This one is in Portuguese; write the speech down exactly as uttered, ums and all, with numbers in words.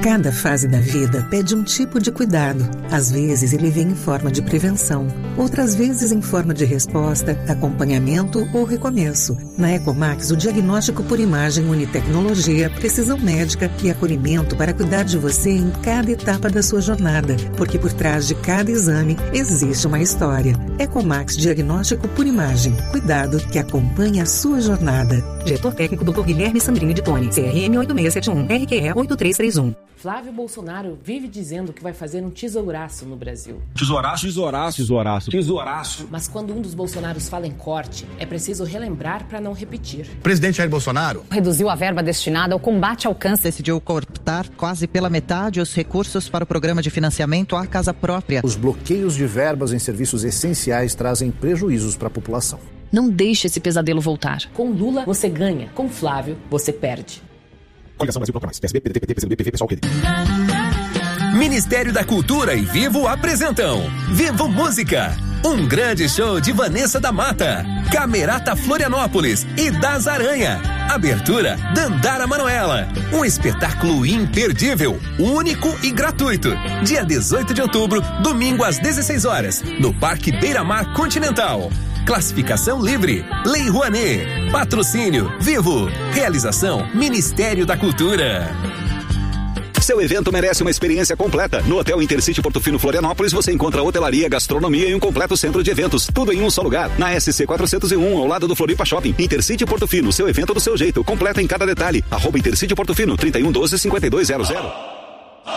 Cada fase da vida pede um tipo de cuidado. Às vezes ele vem em forma de prevenção, outras vezes em forma de resposta, acompanhamento ou recomeço. Na Ecomax, o diagnóstico por imagem une tecnologia, precisão médica e acolhimento para cuidar de você em cada etapa da sua jornada, porque por trás de cada exame existe uma história. Ecomax Diagnóstico por Imagem. Cuidado que acompanha a sua jornada. Diretor técnico doutor Guilherme Sandrini de Toni, C R M oito seis sete um, R Q E oito três três um. Flávio Bolsonaro vive dizendo que vai fazer um tesouraço no Brasil. Tesouraço? Tesouraço. Tesouraço. Tesouraço. Mas quando um dos Bolsonaros fala em corte, é preciso relembrar para não repetir. Presidente Jair Bolsonaro reduziu a verba destinada ao combate ao câncer. Decidiu cortar quase pela metade os recursos para o programa de financiamento à casa própria. Os bloqueios de verbas em serviços essenciais trazem prejuízos para a população. Não deixe esse pesadelo voltar. Com Lula, você ganha. Com Flávio, você perde. Coligação Brasil Bloco Mais. P S B, P D T, P T, P C do B, P V, Pessoal, P D. Ministério da Cultura e Vivo apresentam Vivo Música. Um grande show de Vanessa da Mata, Camerata Florianópolis e Das Aranha. Abertura Dandara Manoela. Um espetáculo imperdível, único e gratuito. Dia dezoito de outubro, domingo às dezesseis horas, no Parque Beira-Mar Continental. Classificação livre. Lei Rouanet. Patrocínio Vivo. Realização Ministério da Cultura. Seu evento merece uma experiência completa. No Hotel Intercity Porto Fino Florianópolis você encontra hotelaria, gastronomia e um completo centro de eventos. Tudo em um só lugar. Na S C quatrocentos e um, ao lado do Floripa Shopping. Intercity Porto Fino, seu evento do seu jeito. Completo em cada detalhe. Arroba Intercity Porto Fino, trinta e um doze, cinquenta e dois zero zero.